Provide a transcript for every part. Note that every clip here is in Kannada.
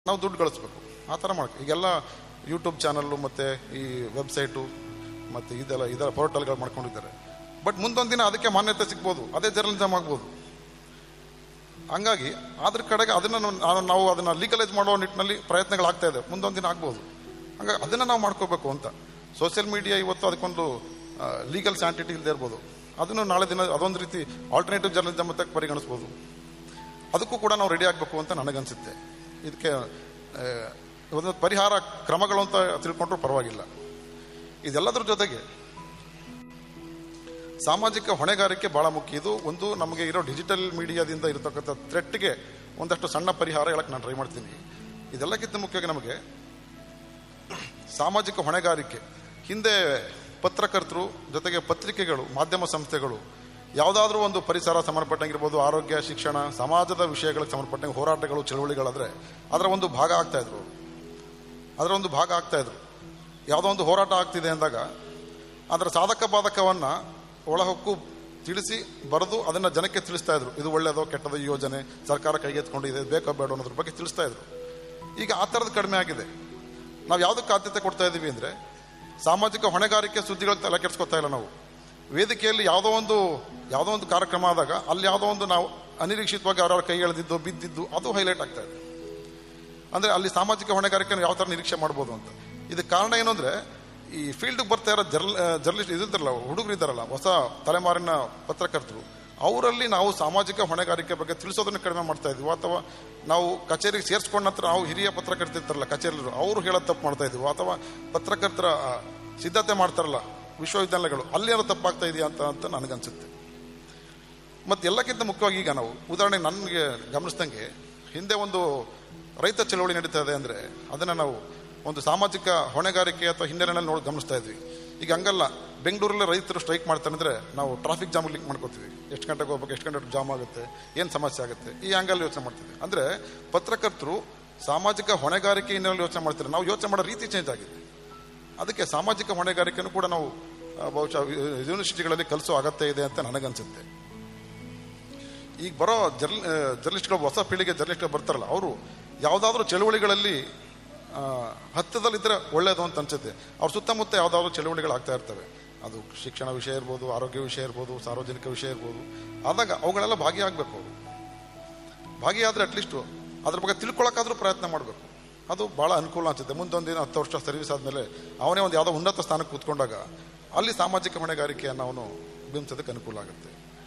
ನಾವು ದುಡ್ಡು ಗಳಿಸ್ಬೇಕು. ಆ ಥರ ಮಾಡ್ಕೊ. ಈಗೆಲ್ಲ ಯೂಟ್ಯೂಬ್ ಚಾನಲ್ಲು ಮತ್ತು ಈ ವೆಬ್ಸೈಟು ಮತ್ತು ಇದರ ಪೋರ್ಟಲ್ಗಳು ಮಾಡ್ಕೊಂಡಿದ್ದಾರೆ. ಬಟ್ ಮುಂದೊಂದು ದಿನ ಅದಕ್ಕೆ ಮಾನ್ಯತೆ ಸಿಗ್ಬೋದು, ಅದೇ ಜರ್ನಲಿಸಮ್ ಆಗ್ಬೋದು. ಹಂಗಾಗಿ ಅದ್ರ ಕಡೆಗೆ ನಾವು ಅದನ್ನು ಲೀಗಲೈಸ್ ಮಾಡೋ ನಿಟ್ಟಿನಲ್ಲಿ ಪ್ರಯತ್ನಗಳಾಗ್ತಾ ಇದೆ. ಮುಂದೊಂದು ದಿನ ಆಗ್ಬೋದು. ಹಂಗಾಗಿ ಅದನ್ನು ನಾವು ಮಾಡ್ಕೋಬೇಕು ಅಂತ. ಸೋಷಿಯಲ್ ಮೀಡಿಯಾ ಇವತ್ತು ಅದಕ್ಕೊಂದು ಲೀಗಲ್ ಸ್ಯಾಂಟಿಟಿ ಇಲ್ಲದೆ ಇರ್ಬೋದು. ಅದನ್ನು ನಾಳೆ ದಿನ ಅದೊಂದು ರೀತಿ ಆಲ್ಟರ್ನೇಟಿವ್ ಜರ್ನಲಿಸಮ್ ಅಂತ ಪರಿಗಣಿಸ್ಬೋದು. ಅದಕ್ಕೂ ಕೂಡ ನಾವು ರೆಡಿ ಆಗಬೇಕು ಅಂತ ನನಗನ್ಸುತ್ತೆ. ಇದಕ್ಕೆ ಒಂದು ಪರಿಹಾರ ಕ್ರಮಗಳು ಅಂತ ತಿಳ್ಕೊಂಡ್ರೂ ಪರವಾಗಿಲ್ಲ. ಇದೆಲ್ಲದ್ರ ಜೊತೆಗೆ ಸಾಮಾಜಿಕ ಹೊಣೆಗಾರಿಕೆ ಬಹಳ ಮುಖ್ಯ. ಇದು ಒಂದು ನಮಗೆ ಇರೋ ಡಿಜಿಟಲ್ ಮೀಡಿಯಾದಿಂದ ಇರತಕ್ಕಂಥ ಥ್ರೆಟ್ಗೆ ಒಂದಷ್ಟು ಸಣ್ಣ ಪರಿಹಾರ ಹೇಳಕ್ಕೆ ನಾನು ಟ್ರೈ ಮಾಡ್ತೀನಿ. ಇದೆಲ್ಲಕ್ಕಿಂತ ಮುಖ್ಯವಾಗಿ ನಮಗೆ ಸಾಮಾಜಿಕ ಹೊಣೆಗಾರಿಕೆ ಹಿಂದೆ ಪತ್ರಕರ್ತರು ಜೊತೆಗೆ ಪತ್ರಿಕೆಗಳು, ಮಾಧ್ಯಮ ಸಂಸ್ಥೆಗಳು ಯಾವುದಾದ್ರೂ ಒಂದು ಪರಿಸರ ಸಂಬಂಧಪಟ್ಟಂಗಿರ್ಬೋದು, ಆರೋಗ್ಯ, ಶಿಕ್ಷಣ, ಸಮಾಜದ ವಿಷಯಗಳಿಗೆ ಸಂಬಂಧಪಟ್ಟಂಗೆ ಹೋರಾಟಗಳು, ಚಳುವಳಿಗಳಾದರೆ ಅದರ ಒಂದು ಭಾಗ ಆಗ್ತಾಯಿದ್ರು. ಯಾವುದೋ ಒಂದು ಹೋರಾಟ ಆಗ್ತಿದೆ ಅಂದಾಗ ಅದರ ಸಾಧಕ ಬಾಧಕವನ್ನು ಒಳಹೊಕ್ಕು ತಿಳಿಸಿ ಬರೆದು ಅದನ್ನು ಜನಕ್ಕೆ ತಿಳಿಸ್ತಾ ಇದ್ರು. ಇದು ಒಳ್ಳೆಯದೋ ಕೆಟ್ಟದೋ ಈ ಯೋಜನೆ ಸರ್ಕಾರ ಕೈಗೆತ್ಕೊಂಡಿದೆ, ಬೇಕೋ ಬೇಡ ಅನ್ನೋದ್ರ ಬಗ್ಗೆ ತಿಳಿಸ್ತಾ ಇದ್ರು. ಈಗ ಆ ಥರದ್ದು ಕಡಿಮೆ ಆಗಿದೆ. ನಾವು ಯಾವುದಕ್ಕೆ ಆದ್ಯತೆ ಕೊಡ್ತಾ ಇದ್ದೀವಿ ಅಂದರೆ ಸಾಮಾಜಿಕ ಹೊಣೆಗಾರಿಕೆ ಸುದ್ದಿಗಳಿಗೆ ತಲೆ ಕೆಡಿಸ್ಕೊತಾ ಇಲ್ಲ. ನಾವು ವೇದಿಕೆಯಲ್ಲಿ ಯಾವುದೋ ಒಂದು ಕಾರ್ಯಕ್ರಮ ಆದಾಗ ಅಲ್ಲಿ ಯಾವುದೋ ಒಂದು ನಾವು ಅನಿರೀಕ್ಷಿತವಾಗಿ ಅವರವ್ರ ಕೈ ಎಳೆದಿದ್ದು ಬಿದ್ದಿದ್ದು ಅದು ಹೈಲೈಟ್ ಆಗ್ತಾ ಇದೆ. ಅಂದರೆ ಅಲ್ಲಿ ಸಾಮಾಜಿಕ ಹೊಣೆಗಾರಿಕೆಯನ್ನು ಯಾವ ಥರ ನಿರೀಕ್ಷೆ ಮಾಡ್ಬೋದು ಅಂತ. ಇದಕ್ಕೆ ಕಾರಣ ಏನು ಅಂದರೆ ಈ ಫೀಲ್ಡ್ಗೆ ಬರ್ತಾ ಇರೋ ಜರ್ನಲಿಸ್ಟ್ ಇದಿರ್ತಾರಲ್ಲ, ಹುಡುಗರು ಇದ್ದಾರಲ್ಲ, ಹೊಸ ತಲೆಮಾರಿನ ಪತ್ರಕರ್ತರು, ಅವರಲ್ಲಿ ನಾವು ಸಾಮಾಜಿಕ ಹೊಣೆಗಾರಿಕೆ ಬಗ್ಗೆ ತಿಳಿಸೋದನ್ನು ಕಡಿಮೆ ಮಾಡ್ತಾ ಇದ್ವಿ. ಅಥವಾ ನಾವು ಕಚೇರಿಗೆ ಸೇರಿಸ್ಕೊಂಡ ನಂತರ ನಾವು ಹಿರಿಯ ಪತ್ರಕರ್ತಿರ್ತಾರಲ್ಲ ಕಚೇರಿಯವರು, ಅವರು ಹೇಳೋದು ತಪ್ಪು ಮಾಡ್ತಾ ಇದ್ವಿ. ಅಥವಾ ಪತ್ರಕರ್ತರ ಸಿದ್ಧತೆ ಮಾಡ್ತಾರಲ್ಲ ವಿಶ್ವವಿದ್ಯಾಲಯಗಳು, ಅಲ್ಲೇನೋ ತಪ್ಪಾಗ್ತಾ ಇದೆಯಾ ಅಂತ ನನಗನ್ಸುತ್ತೆ. ಮತ್ತು ಎಲ್ಲಕ್ಕಿಂತ ಮುಖ್ಯವಾಗಿ ಈಗ ನಾವು ಉದಾಹರಣೆಗೆ ನನಗೆ ಗಮನಿಸ್ದಂಗೆ ಹಿಂದೆ ಒಂದು ರೈತ ಚಳವಳಿ ನಡೀತಾ ಇದೆ ಅಂದರೆ ಅದನ್ನು ನಾವು ಒಂದು ಸಾಮಾಜಿಕ ಹೊಣೆಗಾರಿಕೆ ಅಥವಾ ಹಿನ್ನೆಲೆಯಲ್ಲಿ ಗಮನಿಸ್ತಾ ಇದ್ವಿ. ಈಗ ಹಂಗಲ್ಲ. ಬೆಂಗಳೂರಲ್ಲಿ ರೈತರು ಸ್ಟ್ರೈಕ್ ಮಾಡ್ತಾರೆ ಅಂದರೆ ನಾವು ಟ್ರಾಫಿಕ್ ಜಾಮ್ ಲಿಂಕ್ ಮಾಡ್ಕೋತೀವಿ. ಎಷ್ಟು ಗಂಟೆಗೆ ಹೋಗ್ಬೇಕು, ಎಷ್ಟು ಗಂಟೆಗೆ ಜಾಮ್ ಆಗುತ್ತೆ, ಏನು ಸಮಸ್ಯೆ ಆಗುತ್ತೆ, ಈ ಆ್ಯಂಗಲ್ ಯೋಚನೆ ಮಾಡ್ತೀವಿ. ಅಂದರೆ ಪತ್ರಕರ್ತರು ಸಾಮಾಜಿಕ ಹೊಣೆಗಾರಿಕೆ ಹಿನ್ನೆಲೆಯಲ್ಲಿ ಯೋಚನೆ ಮಾಡ್ತಾರೆ. ನಾವು ಯೋಚನೆ ಮಾಡೋ ರೀತಿ ಚೇಂಜ್ ಆಗಿದೆ. ಅದಕ್ಕೆ ಸಾಮಾಜಿಕ ಹೊಣೆಗಾರಿಕೆಯನ್ನು ಕೂಡ ನಾವು ಬಹುಶಃ ಯೂನಿವರ್ಸಿಟಿಗಳಲ್ಲಿ ಕಲಿಸೋ ಅಗತ್ಯ ಇದೆ ಅಂತ ನನಗನ್ಸುತ್ತೆ. ಈಗ ಬರೋ ಜರ್ನಲಿಸ್ಟ್ಗಳು, ಹೊಸ ಪೀಳಿಗೆ ಜರ್ನಲಿಸ್ಟ್ಗಳು ಬರ್ತಾರಲ್ಲ, ಅವರು ಯಾವುದಾದ್ರೂ ಚಳುವಳಿಗಳಲ್ಲಿ ಹತ್ತದಲ್ಲಿದ್ದರೆ ಒಳ್ಳೆಯದು ಅಂತ ಅನ್ಸುತ್ತೆ. ಅವ್ರ ಸುತ್ತಮುತ್ತ ಯಾವುದಾದ್ರೂ ಚಳುವಳಿಗಳಾಗ್ತಾ ಇರ್ತವೆ. ಅದು ಶಿಕ್ಷಣ ವಿಷಯ ಇರ್ಬೋದು, ಆರೋಗ್ಯ ವಿಷಯ ಇರ್ಬೋದು, ಸಾರ್ವಜನಿಕ ವಿಷಯ ಇರ್ಬೋದು. ಆದಾಗ ಅವುಗಳೆಲ್ಲ ಭಾಗಿಯಾಗಬೇಕು. ಅವರು ಭಾಗಿಯಾದರೆ ಅಟ್ಲೀಸ್ಟು ಅದ್ರ ಬಗ್ಗೆ ತಿಳ್ಕೊಳಕ್ಕಾದ್ರೂ ಪ್ರಯತ್ನ ಮಾಡಬೇಕು. ಅದು ಭಾಳ ಅನುಕೂಲ ಅನಿಸುತ್ತೆ. ಮುಂದೊಂದು ದಿನ 10 ವರ್ಷ ಸರ್ವಿಸ್ ಆದಮೇಲೆ ಅವನೇ ಒಂದು ಯಾವುದೋ ಉನ್ನತ ಸ್ಥಾನಕ್ಕೆ ಕೂತ್ಕೊಂಡಾಗ ಅಲ್ಲಿ ಸಾಮಾಜಿಕ ಹೊಣೆಗಾರಿಕೆಯನ್ನು ಅವನು ಬಿಂಬಿಸೋದಕ್ಕೆ ಅನುಕೂಲ ಆಗುತ್ತೆ.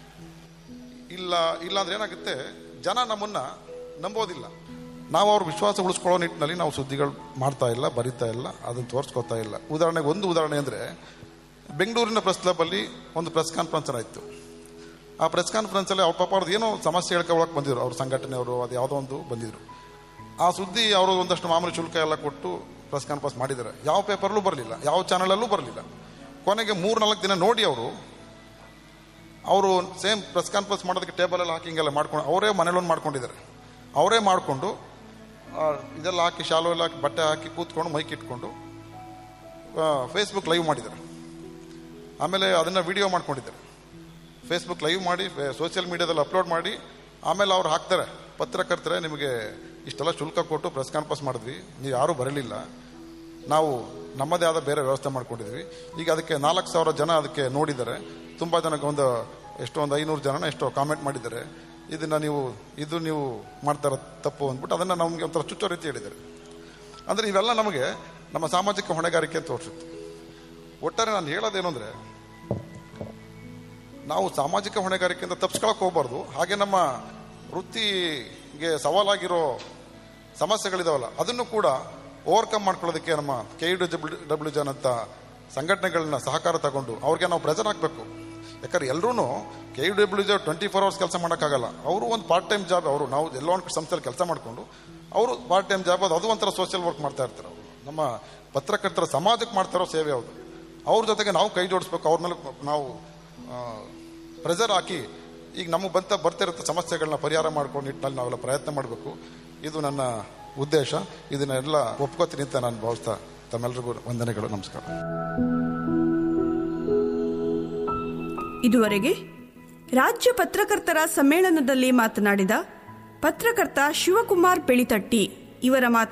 ಇಲ್ಲ ಅಂದ್ರೆ ಏನಾಗುತ್ತೆ, ಜನ ನಮ್ಮನ್ನು ನಂಬೋದಿಲ್ಲ. ನಾವು ಅವ್ರ ವಿಶ್ವಾಸ ಉಳಿಸ್ಕೊಳ್ಳೋ ನಿಟ್ಟಿನಲ್ಲಿ ನಾವು ಸುದ್ದಿಗಳು ಮಾಡ್ತಾ ಇಲ್ಲ, ಬರಿತಾ ಇಲ್ಲ, ಅದನ್ನು ತೋರಿಸ್ಕೊತಾ ಇಲ್ಲ. ಒಂದು ಉದಾಹರಣೆ ಅಂದರೆ ಬೆಂಗಳೂರಿನ ಪ್ರೆಸ್ ಕ್ಲಬ್ಬಲ್ಲಿ ಒಂದು ಪ್ರೆಸ್ ಕಾನ್ಫರೆನ್ಸ್ ಆಯಿತು. ಆ ಪ್ರೆಸ್ ಕಾನ್ಫರೆನ್ಸಲ್ಲಿ ಅವ್ರ ಪಾಪ ಅವ್ರದ್ದು ಏನೋ ಸಮಸ್ಯೆ ಹೇಳ್ಕೊಳಕ್ಕೆ ಬಂದಿದ್ರು. ಅವ್ರ ಸಂಘಟನೆಯವರು ಅದು ಯಾವುದೋ ಒಂದು ಬಂದಿದ್ರು. ಆ ಸುದ್ದಿ ಅವರು ಒಂದಷ್ಟು ಮಾಮೂಲಿ ಶುಲ್ಕ ಎಲ್ಲ ಕೊಟ್ಟು ಪ್ರೆಸ್ ಕಾನ್ಫರೆನ್ಸ್ ಮಾಡಿದ್ದಾರೆ. ಯಾವ ಪೇಪರ್ಲ್ಲೂ ಬರಲಿಲ್ಲ, ಯಾವ ಚಾನಲಲ್ಲೂ ಬರಲಿಲ್ಲ. ಕೊನೆಗೆ 3-4 ದಿನ ನೋಡಿ ಅವರು ಸೇಮ್ ಪ್ರೆಸ್ ಕಾನ್ಫರೆನ್ಸ್ ಮಾಡೋದಕ್ಕೆ ಟೇಬಲೆಲ್ಲ ಹಾಕಿ ಹಿಂಗೆಲ್ಲ ಮಾಡ್ಕೊಂಡು ಅವರೇ ಮನೇಲೊಂದು ಮಾಡ್ಕೊಂಡಿದ್ದಾರೆ. ಅವರೇ ಮಾಡಿಕೊಂಡು ಇದೆಲ್ಲ ಹಾಕಿ, ಶಾಲು ಎಲ್ಲ ಹಾಕಿ, ಬಟ್ಟೆ ಹಾಕಿ ಕೂತ್ಕೊಂಡು ಮೈಕ್ ಇಟ್ಕೊಂಡು ಫೇಸ್ಬುಕ್ ಲೈವ್ ಮಾಡಿದ್ದಾರೆ. ಆಮೇಲೆ ಅದನ್ನು ವಿಡಿಯೋ ಮಾಡ್ಕೊಂಡಿದ್ದಾರೆ. ಫೇಸ್ಬುಕ್ ಲೈವ್ ಮಾಡಿ ಸೋಷಿಯಲ್ ಮೀಡಿಯಾದಲ್ಲಿ ಅಪ್ಲೋಡ್ ಮಾಡಿ ಆಮೇಲೆ ಅವ್ರು ಹಾಕ್ತಾರೆ, ಪತ್ರಕರ್ತರೆ ನಿಮಗೆ ಇಷ್ಟೆಲ್ಲ ಶುಲ್ಕ ಕೊಟ್ಟು ಪ್ರೆಸ್ ಕಾನ್ಫರೆನ್ಸ್ ಮಾಡಿದ್ವಿ, ನೀವು ಯಾರೂ ಬರಲಿಲ್ಲ, ನಾವು ನಮ್ಮದೇ ಆದ ಬೇರೆ ವ್ಯವಸ್ಥೆ ಮಾಡ್ಕೊಂಡಿದ್ವಿ. ಈಗ ಅದಕ್ಕೆ 4,000 ಜನ ಅದಕ್ಕೆ ನೋಡಿದ್ದಾರೆ. ತುಂಬ ಜನಕ್ಕೆ ಒಂದು 500 ಜನ ಎಷ್ಟೋ ಕಾಮೆಂಟ್ ಮಾಡಿದ್ದಾರೆ. ಇದು ನೀವು ಮಾಡ್ತಾ ಇರೋ ತಪ್ಪು ಅಂದ್ಬಿಟ್ಟು ಅದನ್ನು ನಮಗೆ ಒಂಥರ ಚುಚ್ಚೋ ರೀತಿ ಹೇಳಿದ್ದಾರೆ. ಅಂದರೆ ಇವೆಲ್ಲ ನಮಗೆ ನಮ್ಮ ಸಾಮಾಜಿಕ ಹೊಣೆಗಾರಿಕೆ ಅಂತ ತೋರಿಸುತ್ತೆ. ಒಟ್ಟಾರೆ ನಾನು ಹೇಳೋದೇನು ಅಂದರೆ, ನಾವು ಸಾಮಾಜಿಕ ಹೊಣೆಗಾರಿಕೆಯಿಂದ ತಪ್ಪಿಸ್ಕೊಳಕ್ಕೆ ಹೋಗ್ಬಾರ್ದು. ಹಾಗೆ ನಮ್ಮ ವೃತ್ತಿಗೆ ಸವಾಲಾಗಿರೋ ಸಮಸ್ಯೆಗಳಿದಾವಲ್ಲ, ಅದನ್ನು ಕೂಡ ಓವರ್ಕಮ್ ಮಾಡ್ಕೊಳ್ಳೋದಕ್ಕೆ ನಮ್ಮ KUWJ ಅಂತ ಸಂಘಟನೆಗಳನ್ನ ಸಹಕಾರ ತಗೊಂಡು ಅವ್ರಿಗೆ ನಾವು ಪ್ರೆಸರ್ ಹಾಕಬೇಕು. ಯಾಕಂದ್ರೆ ಎಲ್ಲರೂ KUWJ 24 hours ಕೆಲಸ ಮಾಡೋಕ್ಕಾಗಲ್ಲ. ಅವರು ಒಂದು ಪಾರ್ಟ್ ಟೈಮ್ ಜಾಬ್. ನಾವು ಎಲ್ಲೋ ಒಂದು ಸಂಸ್ಥೆಯಲ್ಲಿ ಕೆಲಸ ಮಾಡಿಕೊಂಡು ಅವರು ಪಾರ್ಟ್ ಟೈಮ್ ಜಾಬ್ ಅದು ಒಂಥರ ಸೋಷಿಯಲ್ ವರ್ಕ್ ಮಾಡ್ತಾ ಇರ್ತಾರೆ. ಅವರು ನಮ್ಮ ಪತ್ರಕರ್ತರ ಸಮಾಜಕ್ಕೆ ಮಾಡ್ತಾರೋ ಸೇವೆ ಹೌದು. ಅವ್ರ ಜೊತೆಗೆ ನಾವು ಕೈ ಜೋಡಿಸ್ಬೇಕು. ಅವ್ರ ಮೇಲೆ ನಾವು ಪ್ರೆಸರ್ ಹಾಕಿ ಈಗ ನಮಗೆ ಬರ್ತಿರೋ ಸಮಸ್ಯೆಗಳನ್ನ ಪರಿಹಾರ ಮಾಡ್ಕೊಂಡು ನಿಟ್ಟಿನಲ್ಲಿ ನಾವೆಲ್ಲ ಪ್ರಯತ್ನ ಮಾಡಬೇಕು. ಇದು ನನ್ನ ಉದ್ದೇಶ. ಇದನ್ನೆಲ್ಲ ಒಪ್ಕೋತೀನಿ ಅಂತ ನಾನು ಭಾವಿಸ್ತಾ ತಮ್ಮೆಲ್ಲರಿಗೂ ವಂದನೆಗಳು. ನಮಸ್ಕಾರ. ಇದುವರೆಗೆ ರಾಜ್ಯ ಪತ್ರಕರ್ತರ ಸಮ್ಮೇಳನದಲ್ಲಿ ಮಾತನಾಡಿದ ಪತ್ರಕರ್ತ ಶಿವಕುಮಾರ್ ಪೆಳಿತಟ್ಟಿ ಇವರ ಮಾತು